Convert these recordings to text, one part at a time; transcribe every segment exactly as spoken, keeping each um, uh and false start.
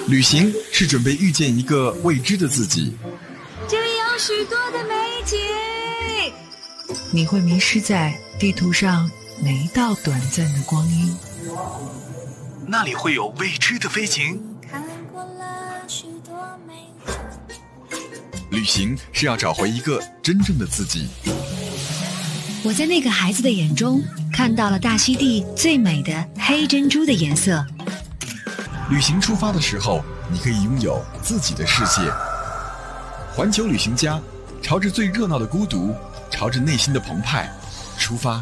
旅行是准备遇见一个未知的自己， 这里有许多的美景， 你会迷失在地图上每一道短暂的光阴。 那里会有未知的飞行。 看过了许多美景。 旅行是要找回一个真正的自己。 我在那个孩子的眼中看到了大溪地最美的黑珍珠的颜色。 旅行出发的时候，你可以拥有自己的世界。环球旅行家，朝着最热闹的孤独，朝着内心的澎湃出发。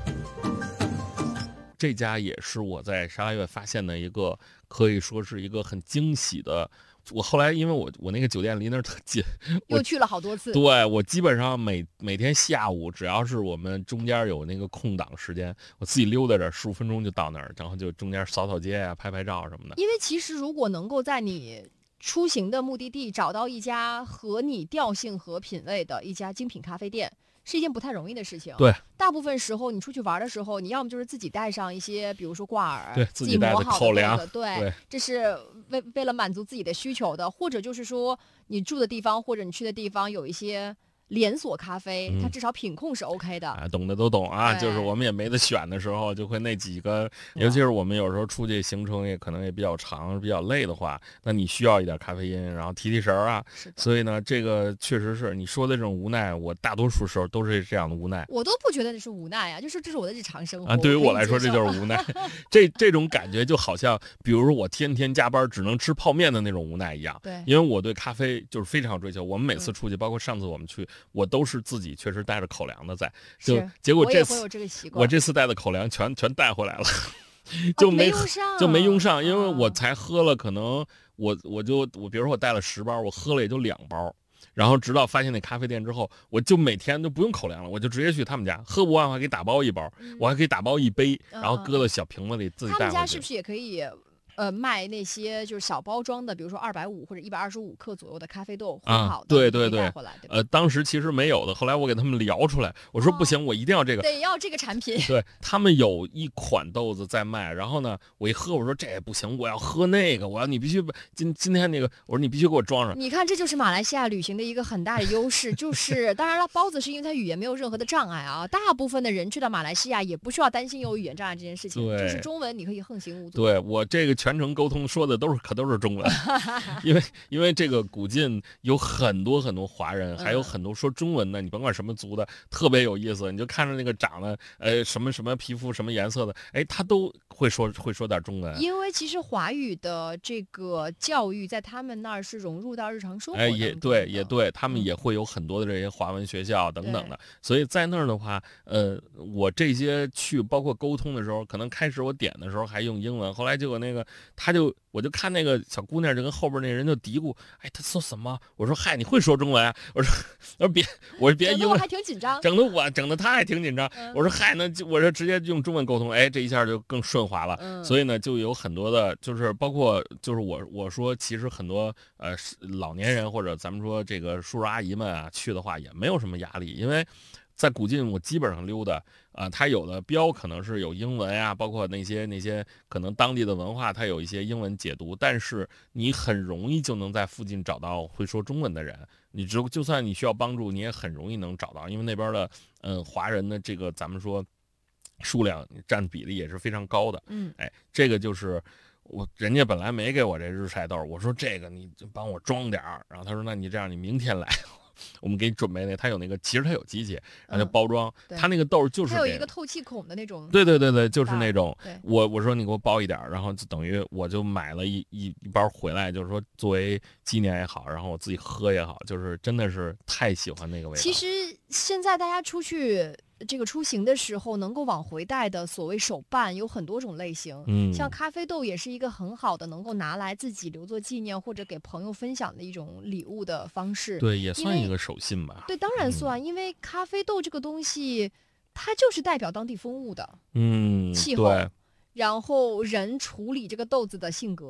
这家也是我在沙拉越发现的一个，可以说是一个很惊喜的。我后来因为我我那个酒店离那儿特近， 又去了好多次。 对，我基本上每每天下午，只要是我们中间有那个空档时间，我自己溜达着十五分钟就到那儿，然后就中间扫扫街啊，拍拍照什么的。 因为其实如果能够在你出行的目的地找到一家和你调性和品味的一家精品咖啡店，是一件不太容易的事情。 对， 大部分时候你出去玩的时候，你要么就是自己带上一些，比如说挂耳， 对，自己带磨好的口粮， 对， 对， 这是为为了满足自己的需求的，或者就是说你住的地方或者你去的地方有一些连锁咖啡， 嗯、 它至少品控是 OK 的。 啊，懂的都懂啊，就是我们也没得选的时候，就会那几个，尤其是我们有时候出去行程也可能也比较长、比较累的话，那你需要一点咖啡因，然后提提神啊。所以呢，这个确实是你说的这种无奈，我大多数时候都是这样的无奈。 我都不觉得这是无奈啊，就是这是我的日常生活啊。对于我来说，这就是无奈。这这种感觉就好像，比如说我天天加班只能吃泡面的那种无奈一样。 对， 因为我对咖啡就是非常追求。我们每次出去，包括上次我们去，我都是自己确实带着口粮的在。就结果这次我, 有这个习惯我这次带的口粮全全带回来了。就没、 啊、没就没用上，因为我才喝了，可能我我就我比如说我带了十包，我喝了也就两包，然后直到发现那咖啡店之后，我就每天都不用口粮了，我就直接去他们家喝不完，我还可以打包一包，嗯、我还可以打包一杯，然后搁到小瓶子里自己带回去。 他们家是不是也可以？呃，卖那些就是小包装的，比如说二百五或者一百二十五克左右的咖啡豆，烘好的， 啊、对对对， 带回来，对呃，当时其实没有的，后来我给他们聊出来，我说不行，哦、我一定要这个， 得要这个产品。 对他们有一款豆子在卖，然后呢，我一喝，我说这也不行，我要喝那个，我要你必须今今天那个，我说你必须给我装上。 你看，这就是马来西亚旅行的一个很大的优势，就是当然了，包子是因为它语言没有任何的障碍啊，大部分的人去到马来西亚也不需要担心有语言障碍这件事情，就是中文你可以横行无阻。 对我这个全程沟通说。说的都是可都是中文，因为因为这个古晋有很多很多华人，还有很多说中文的，你甭管什么族的，特别有意思。你就看着那个长得呃什么什么皮肤什么颜色的，哎，他都会说会说点中文。 因为其实华语的这个教育在他们那儿是融入到日常生活的。 哎，也对，也对，他们也会有很多的这些华文学校等等的，所以在那儿的话，呃，我这些去包括沟通的时候，可能开始我点的时候还用英文，后来结果那个他就。我就看那个小姑娘就跟后边那人就嘀咕，哎，她说什么？我说嗨，你会说中文啊？我说我说别，我说别英文， 整得我还挺紧张， 整得我整得他还挺紧张。嗯、我说嗨，那我说直接用中文沟通，哎，这一下就更顺滑了。嗯、所以呢，就有很多的，就是包括就是我我说，其实很多呃老年人或者咱们说这个叔叔阿姨们啊去的话，也没有什么压力，因为。在古晋，我基本上溜达，啊、呃，它有的标可能是有英文呀，包括那些那些可能当地的文化，它有一些英文解读，但是你很容易就能在附近找到会说中文的人，你只就算你需要帮助，你也很容易能找到，因为那边的嗯、呃、华人的这个咱们说数量占比例也是非常高的， 嗯， 哎，这个就是我人家本来没给我这日晒豆，我说这个你就帮我装点儿，然后他说那你这样你明天来。我们给你准备那，它有那个，其实它有机器，然后就包装，嗯、它那个豆就是它有一个透气孔的那种。 对对对对，就是那种。我我说你给我包一点，然后就等于我就买了一一一包回来，就是说作为纪念也好，然后我自己喝也好，就是真的是太喜欢那个味道。 其实现在大家出去。这个出行的时候能够往回带的所谓手办有很多种类型， 嗯， 像咖啡豆也是一个很好的能够拿来自己留作纪念或者给朋友分享的一种礼物的方式。 对，也算一个手信吧。 对，当然算、嗯，因为咖啡豆这个东西，它就是代表当地风物的， 嗯， 气候，然后人处理这个豆子的性格。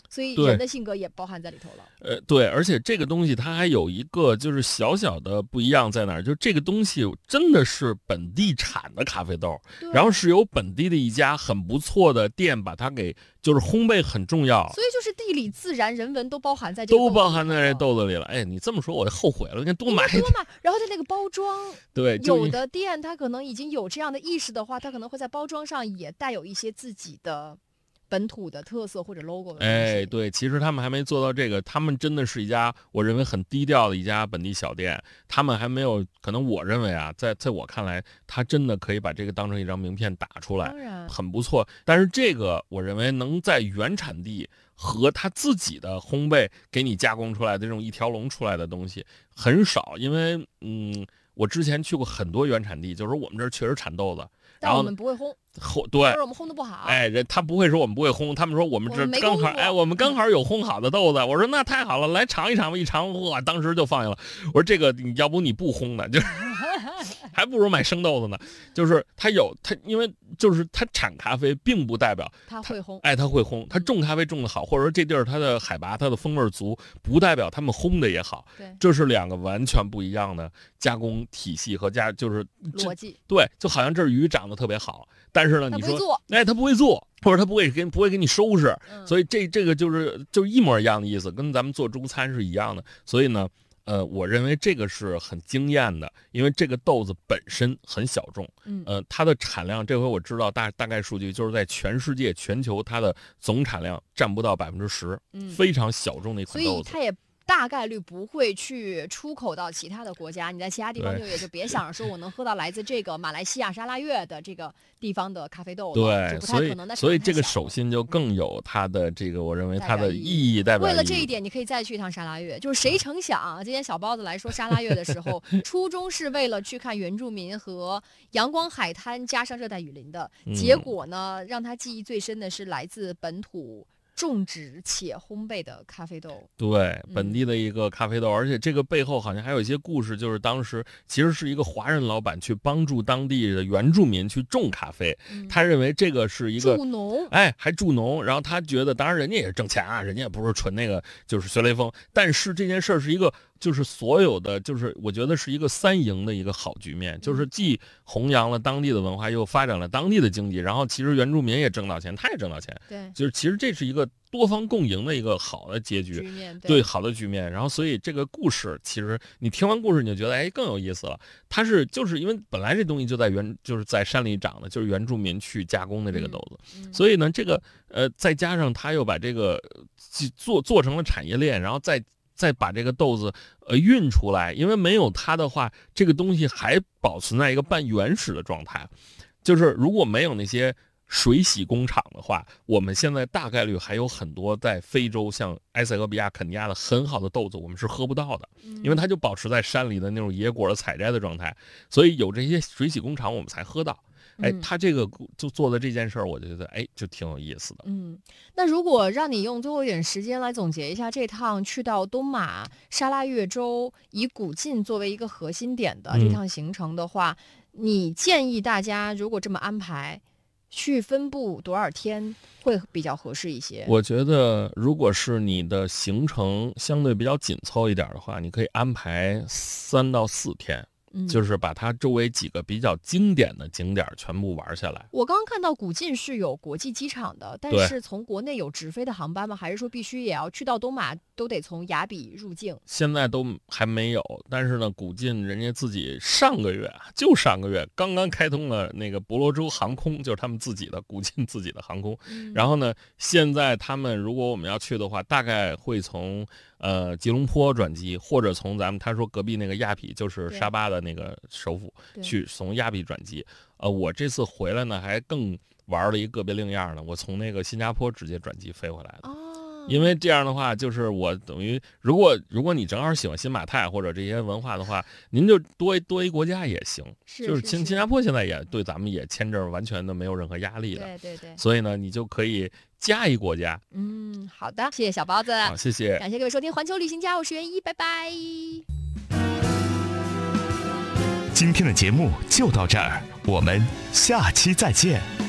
所以人的性格也包含在里头了。 呃，对，而且这个东西它还有一个就是小小的不一样在哪儿，就是这个东西真的是本地产的咖啡豆，然后是由本地的一家很不错的店把它给，就是烘焙很重要， 所以就是地理、自然、人文都包含在这个都包含在这豆子里了。哎，你这么说我就后悔了，应该多买多买。然后它那个包装， 对， 有的店它可能已经有这样的意识的话，它可能会在包装上也带有一些自己的本土的特色或者 logo 的东西。 哎，对，其实他们还没做到这个，他们真的是一家我认为很低调的一家本地小店，他们还没有，可能我认为啊，在在我看来，他真的可以把这个当成一张名片打出来， 当然很不错。但是这个我认为能在原产地和他自己的烘焙给你加工出来的这种一条龙出来的东西很少，因为嗯，我之前去过很多原产地，就是我们这儿确实产豆子， 但我们不会烘。 烘对， 或者我们烘的不好， 哎，人他不会说我们不会烘，他们说我们这刚好，哎，我们刚好有烘好的豆子。我说那太好了，来尝一尝吧，一尝哇，当时就放下了。我说这个你要不你不烘呢，就是还不如买生豆子呢。就是他有他，因为就是他产咖啡，并不代表他会烘， 哎，他会烘，他种咖啡种的好，或者说这地儿它的海拔、它的风味足，不代表他们烘的也好。 对， 这是两个完全不一样的加工体系和加就是逻辑。 对，就好像这鱼长得特别好。但是呢，你说，哎，他不会做，或者他不会给不会给你收拾， 嗯、 所以这这个就是就是一模一样的意思，跟咱们做中餐是一样的。所以呢，呃，我认为这个是很惊艳的，因为这个豆子本身很小众， 嗯， 呃，它的产量这回我知道大大概数据就是在全世界全球它的总产量占不到百分之十，非常小众的一款豆子， 所以它也大概率不会去出口到其他的国家，你在其他地方就也就别想着说我能喝到来自这个马来西亚沙拉越的这个地方的咖啡豆了， 对，所以所以这个手信就更有它的这个，我认为它的意义代表意义。 为了这一点，你可以再去一趟沙拉越。就是谁成想，今天小包子来说沙拉越的时候，初衷是为了去看原住民和阳光海滩加上热带雨林的，结果呢，让他记忆最深的是来自本土种植且烘焙的咖啡豆， 对，本地的一个咖啡豆、嗯、而且这个背后好像还有一些故事，就是当时其实是一个华人老板去帮助当地的原住民去种咖啡、嗯、他认为这个是一个助农， 哎，还助农，然后他觉得当然人家也是挣钱啊，人家也不是纯那个就是学雷锋，但是这件事儿是一个就是所有的就是我觉得是一个三赢的一个好局面，就是既弘扬了当地的文化，又发展了当地的经济，然后其实原住民也挣到钱，他也挣到钱， 对， 就是其实这是一个多方共赢的一个好的结局， 局面 对, 对好的局面。然后所以这个故事其实你听完故事你就觉得哎更有意思了，它是就是因为本来这东西就在原就是在山里长的，就是原住民去加工的这个豆子、嗯嗯、所以呢这个呃再加上他又把这个做做成了产业链，然后再再把这个豆子呃运出来，因为没有它的话，这个东西还保存在一个半原始的状态。就是如果没有那些水洗工厂的话，我们现在大概率还有很多在非洲像埃塞俄比亚、肯尼亚的很好的豆子，我们是喝不到的，因为它就保持在山里的那种野果的采摘的状态，所以有这些水洗工厂我们才喝到。哎，他这个就做的这件事儿，我觉得哎，就挺有意思的。 嗯，那如果让你用最后一点时间来总结一下这趟去到东马沙拉越州以古晋作为一个核心点的这趟行程的话，嗯、你建议大家如果这么安排，去分布多少天会比较合适一些？ 我觉得，如果是你的行程相对比较紧凑一点的话，你可以安排三到四天。就是把它周围几个比较经典的景点全部玩下来。 我刚刚看到古晋是有国际机场的，但是从国内有直飞的航班吗？还是说必须也要去到东马都得从雅比入境？ 现在都还没有，但是呢，古晋人家自己上个月就上个月刚刚开通了那个博罗州航空，就是他们自己的古晋自己的航空。嗯、然后呢，现在他们如果我们要去的话，大概会从呃吉隆坡转机，或者从咱们他说隔壁那个亚比，就是沙巴的那个首府，去从亚比转机。呃，我这次回来呢，还更玩了一个别另样的，我从那个新加坡直接转机飞回来的。哦。因为这样的话，就是我等于，如果如果你正好喜欢新马泰或者这些文化的话，您就多多一国家也行。 是就是新新加坡现在也对咱们也签证完全的没有任何压力的。 对对对。 所以呢，你就可以加一国家。 嗯，好的，谢谢小包子。 好，谢谢。 感谢各位收听环球旅行家，我是袁一，拜拜。 今天的节目就到这儿，我们下期再见。